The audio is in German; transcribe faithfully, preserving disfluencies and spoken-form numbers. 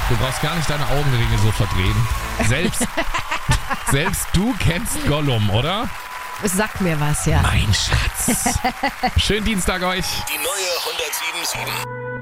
Du brauchst gar nicht deine Augenringe so verdrehen. Selbst, selbst du kennst Gollum, oder? Sag mir was, ja. Mein Schatz. Schönen Dienstag euch. Die neue hundertsieben Komma sieben.